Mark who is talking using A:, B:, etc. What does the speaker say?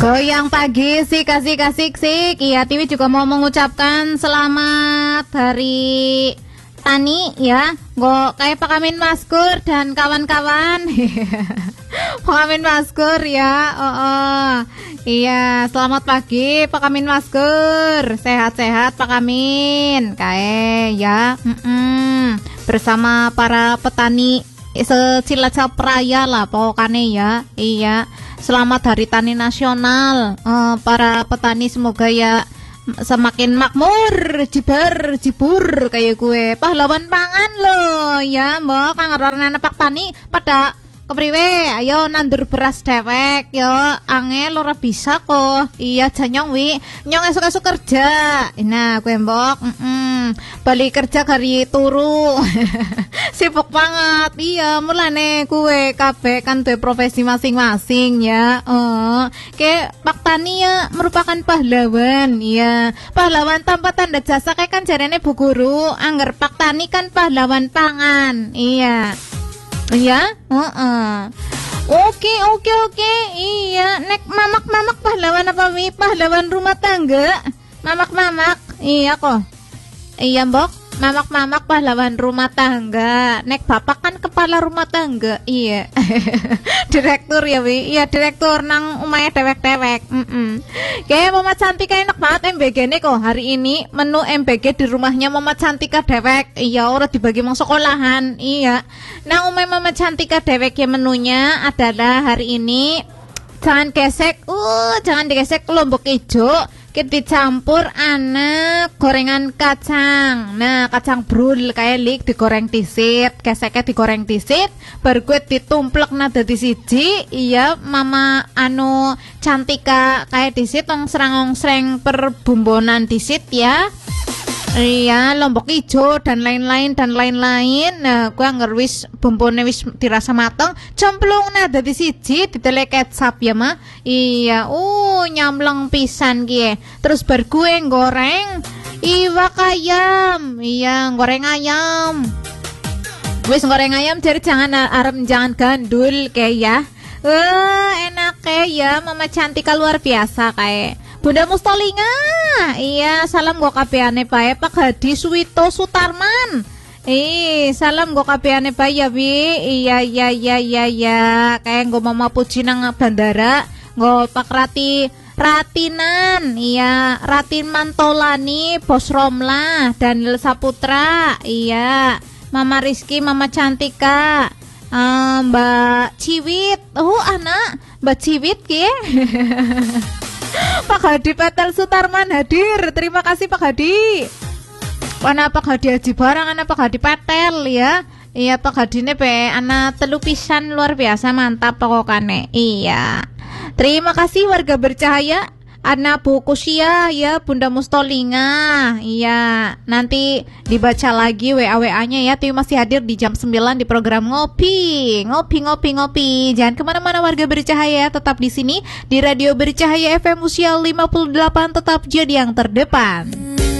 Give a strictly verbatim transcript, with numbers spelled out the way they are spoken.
A: Goyang pagi sik kasih kasih sik. Iya, Tiwi juga mau mengucapkan selamat hari Tani ya. Go kayak Pak Amin Maskur dan kawan-kawan. Pak Amin Maskur ya. Oh, oh. Iya, selamat pagi Pak Amin Maskur. Sehat-sehat Pak Amin. Kae ya. Mm-mm. Bersama para petani se-Cilacap Raya lah pokoknya ya. Iya. Selamat Hari Tani Nasional. uh, Para petani semoga ya semakin makmur, jibar, jibur kayak gue. Pahlawan pangan loh ya, mbok kang anak pak tani pada kepriwe, ayo nandur beras dewek yo, angel ora bisa kok. Iya janyong wi, nyong esok-esok kerja. Nah, gue mbok, mm -mm. balik kerja hari turu. Sibuk banget. Iya, mulane gue kabeh kan duwe profesi masing-masing ya. Oh, kayak Pak Tani ya merupakan pahlawan. Iya, pahlawan tanpa tanda jasa kayak kan jarene Bu Guru, angger Pak Tani kan pahlawan pangan. Iya. Iya, heeh. Oke, oke, oke. Iya, nek mamak-mamak pahlawan apa wi? Pahlawan rumah tangga. Mamak-mamak. Iya kok. Iya, Mbok. Mamak-mamak pahlawan rumah tangga. Nek bapak kan kepala rumah tangga. Iya. Direktur ya wi. Iya, direktur nang umaya dewek-dewek. Heeh. Kayak Mama Cantika enak banget M B G-ne kok hari ini. Menu M B G di rumahnya Mama Cantika dewek. Iya, ora dibagi mang sekolahan. Iya. Nah, umay Mama Cantika dewek ya menunya adalah hari ini jangan gesek. Uh, jangan digesek lombok ijo. Kita dicampur anak gorengan kacang. Nah, kacang brul kayak lik digoreng disit, keseknya digoreng disit, baru gue ditumplek nada di siji. Iya, Mama anu Cantika kayak disit tong serang-serang perbumbunan disit ya. Iya, lombok hijau dan lain-lain dan lain-lain. Nah, gue ngerwis bumbune wis dirasa mateng, cemplung nada di siji, ditele kecap ya mah. Iya, uh nyamleng pisan gie. Terus bar gue goreng iwak ayam. Iya, goreng ayam. Wis goreng ayam jadi jangan arep jangan gandul kayak ya. Eh, enak kayak ya, Mama Cantika luar biasa kayak. Bunda Mustolinga, iya salam gua kabeane bae Pak Hadi Suwito Sutarman. Eh, salam gua kabeane bae ya Bi. Iya iya iya iya iya. Kayak gua Mama Puji nang bandara, gua Pak Rati Ratinan, iya Ratin Mantolani, Bos Romlah, Daniel Saputra, iya Mama Rizky, Mama Cantika, uh, Mbak Ciwit, oh anak Mbak Ciwit ke. Pak Hadi Petel Sutarman hadir. Terima kasih Pak Hadi. Mana Pak Hadi Haji barang anak Pak Hadi Petel ya. Iya Pak Hadi ne pe anak telupisan luar biasa mantap pokokane. Iya. Terima kasih warga bercahaya. Anak Bu Kusia ya, Bunda Mustolinga. Iya, nanti dibaca lagi W A W A-nya ya. Tiwi masih hadir di jam sembilan di program Ngopi. Ngopi ngopi ngopi. Jangan kemana-mana warga bercahaya, tetap di sini di Radio Bercahaya F M Usia lima puluh delapan, tetap jadi yang terdepan.